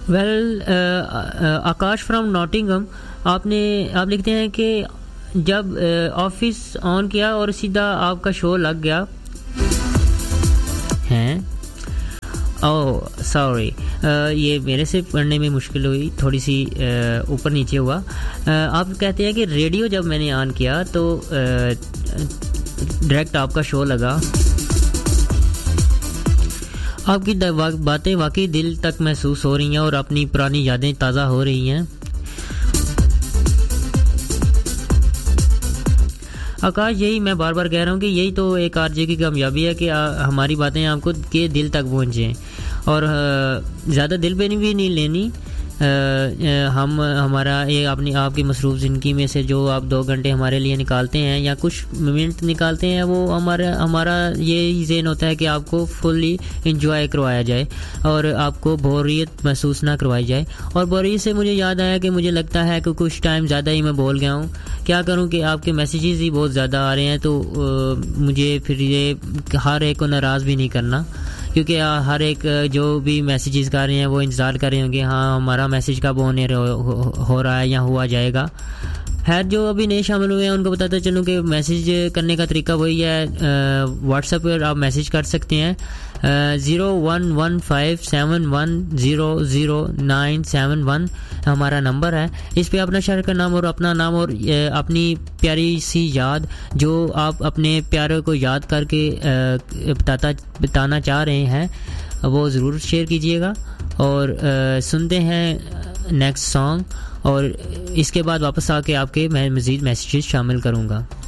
Well Akash from Nottingham, आप लिखते हैं कि जब ऑफिस ऑन किया और सीधा आपका शो लग गया हैं। ओह सॉरी, ये मेरे से पढ़ने में मुश्किल हुई, थोड़ी सी ऊपर नीचे हुआ। आप कहते हैं कि रेडियो जब मैंने ऑन किया तो डायरेक्ट आपका शो लगा। आपकी बातें वाकई दिल तक महसूस हो रही हैं और अपनी पुरानी यादें ताज़ा हो रही हैं। आकाश, यही मैं बार बार कह रहा हूँ कि यही तो एक आरजे की कामयाबी है कि हमारी बातें आपको के दिल तक पहुँचें, और ज़्यादा दिल पे भी नहीं लेनी। हमारा ये अपनी आपकी मसरूफ़ ज़िंदगी में से जो आप 2 घंटे हमारे लिए निकालते हैं या कुछ मिनट निकालते हैं, वो हमारा ये ज़हन होता है कि आपको फुल्ली इंजॉय करवाया जाए और आपको बोरियत महसूस ना करवाई जाए। और बोरियत से मुझे याद आया कि मुझे लगता है कि कुछ टाइम ज़्यादा ही मैं बोल गया हूँ। क्या करूँ कि आपके मैसेजेस ही बहुत ज़्यादा आ रहे हैं, तो मुझे फिर ये हर एक को नाराज़ भी नहीं करना, क्योंकि हर एक जो भी मैसेजेस कर रहे हैं वो इंतज़ार कर रहे होंगे हाँ हमारा मैसेज कब हो रहा है या हुआ जाएगा। खैर, जो अभी नए शामिल हुए हैं उनको बताता चलूँ कि मैसेज करने का तरीका वही है। व्हाट्सएप पर आप मैसेज कर सकते हैं 011571100971 हमारा नंबर है। इस पे अपना शहर का नाम और अपना नाम और अपनी प्यारी सी याद जो आप अपने प्यारे को याद करके बताना चाह रहे हैं वो ज़रूर शेयर कीजिएगा। और सुनते हैं नेक्स्ट सॉन्ग, और इसके बाद वापस आके आपके मैं मज़ीद मैसेजेस शामिल करूँगा।